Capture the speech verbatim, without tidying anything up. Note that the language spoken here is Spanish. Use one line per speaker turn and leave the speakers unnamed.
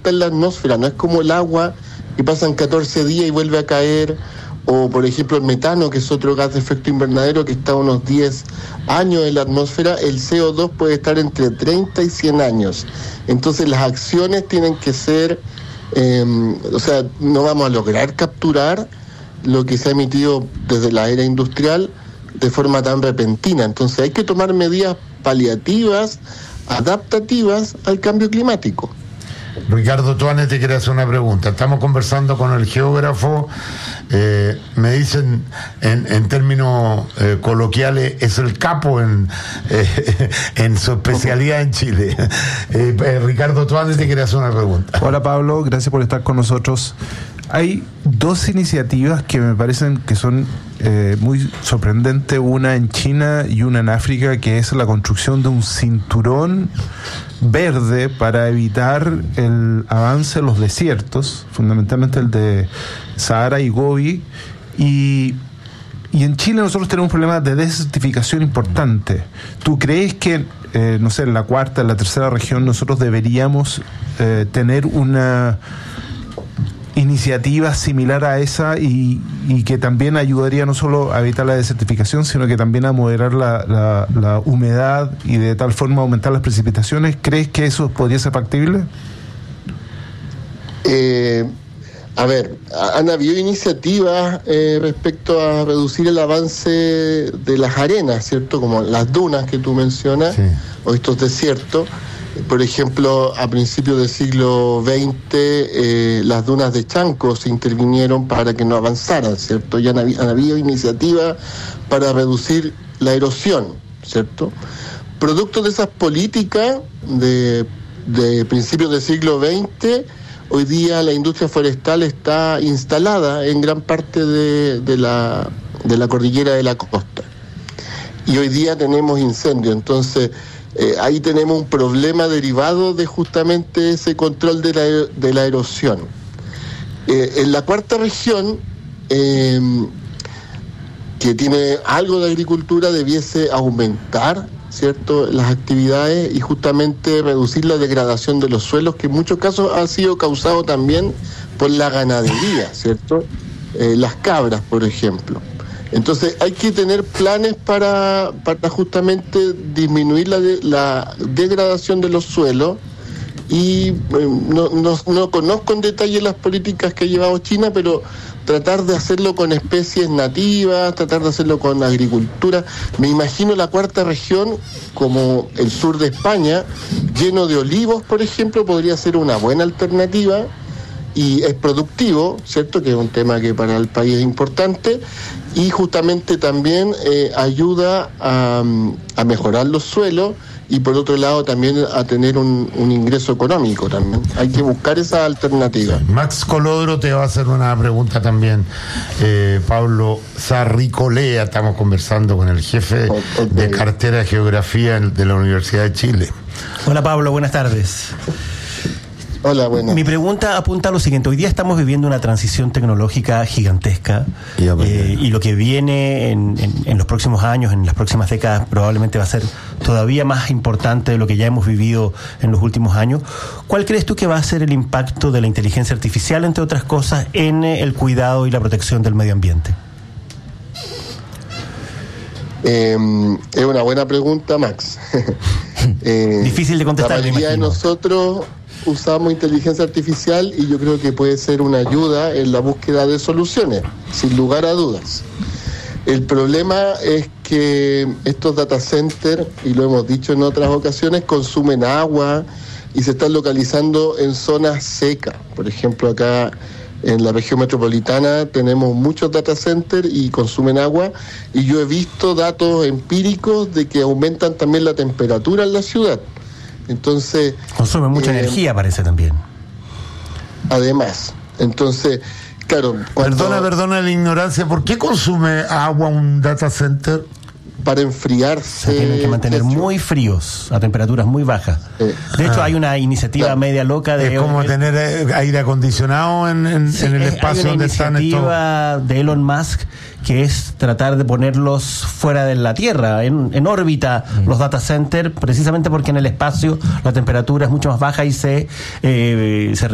está en la atmósfera, no es como el agua que pasan catorce días y vuelve a caer, o por ejemplo el metano, que es otro gas de efecto invernadero que está unos diez años en la atmósfera. El C O dos puede estar entre treinta y cien años. Entonces las acciones tienen que ser, eh, o sea, no vamos a lograr capturar lo que se ha emitido desde la era industrial de forma tan repentina. Entonces hay que tomar medidas paliativas, adaptativas al cambio climático.
Ricardo Tuanes te quiere hacer una pregunta. Estamos conversando con el geógrafo, eh, me dicen en, en términos eh, coloquiales, es el capo en, eh, en su especialidad en Chile. Eh, eh, Ricardo Tuanes te quiere hacer una pregunta.
Hola Pablo, gracias por estar con nosotros. Hay dos iniciativas que me parecen que son eh, muy sorprendentes, una en China y una en África, que es la construcción de un cinturón verde para evitar el avance de los desiertos, fundamentalmente el de Sahara y Gobi, y, y en Chile nosotros tenemos un problema de desertificación importante. ¿Tú crees que, eh, no sé, en la cuarta, en la tercera región nosotros deberíamos eh, tener una iniciativa similar a esa y, y que también ayudaría no solo a evitar la desertificación, sino que también a moderar la, la, la humedad y de tal forma aumentar las precipitaciones? ¿Crees que eso podría ser factible?
Eh, a ver, han habido iniciativas eh, respecto a reducir el avance de las arenas, ¿cierto? Como las dunas que tú mencionas, sí, o estos desiertos. Por ejemplo, a principios del siglo veinte, eh, las dunas de Chanco se intervinieron para que no avanzaran, ¿cierto? Ya han, habi- han habido iniciativas para reducir la erosión, ¿cierto? Producto de esas políticas de, de principios del siglo veinte, hoy día la industria forestal está instalada en gran parte de, de, la, de la cordillera de la costa. Y hoy día tenemos incendios, entonces... Eh, ahí tenemos un problema derivado de justamente ese control de la, de la erosión. Eh, en la cuarta región, eh, que tiene algo de agricultura, debiese aumentar, ¿cierto?, las actividades y justamente reducir la degradación de los suelos, que en muchos casos ha sido causado también por la ganadería, ¿cierto? Eh, las cabras, por ejemplo. Entonces hay que tener planes para, para justamente disminuir la, de, la degradación de los suelos y eh, no, no, no conozco en detalle las políticas que ha llevado China, pero tratar de hacerlo con especies nativas, tratar de hacerlo con agricultura. Me imagino la cuarta región, como el sur de España, lleno de olivos, por ejemplo, podría ser una buena alternativa. Y es productivo, ¿cierto?, que es un tema que para el país es importante, y justamente también eh, ayuda a, a mejorar los suelos y por otro lado también a tener un, un ingreso económico también. Hay que buscar esa alternativa.
Sí. Max Colodro te va a hacer una pregunta también. Eh, Pablo Sarricolea, estamos conversando con el jefe okay. de cartera de Geografía de la Universidad de Chile.
Hola Pablo, buenas tardes.
Hola, bueno.
Mi pregunta apunta a lo siguiente. Hoy día estamos viviendo una transición tecnológica gigantesca eh, y lo que viene en, en, en los próximos años, en las próximas décadas, probablemente va a ser todavía más importante de lo que ya hemos vivido en los últimos años. ¿Cuál crees tú que va a ser el impacto de la inteligencia artificial, entre otras cosas, en el cuidado y la protección del medio ambiente?
Eh, es una buena pregunta, Max.
eh, Difícil de contestar.
La mayoría de nosotros usamos inteligencia artificial y yo creo que puede ser una ayuda en la búsqueda de soluciones, sin lugar a dudas. El problema es que estos data centers, y lo hemos dicho en otras ocasiones, consumen agua y se están localizando en zonas secas. Por ejemplo, acá en la región metropolitana tenemos muchos data centers y consumen agua, y yo he visto datos empíricos de que aumentan también la temperatura en la ciudad. Entonces
consume mucha eh, energía, parece también.
Además, entonces, claro. Cuando,
perdona, perdona la ignorancia. ¿Por qué consume agua un data center?
Para enfriarse.
Se tienen que mantener muy fríos a temperaturas muy bajas. Eh, de hecho, ah, hay una iniciativa claro. media loca de.
Es como el, tener aire acondicionado en, en, sí, en el espacio donde están estos.
Hay una iniciativa de Elon Musk que es tratar de ponerlos fuera de la Tierra, en, en órbita, mm. los data centers, precisamente porque en el espacio la temperatura es mucho más baja y se, eh, se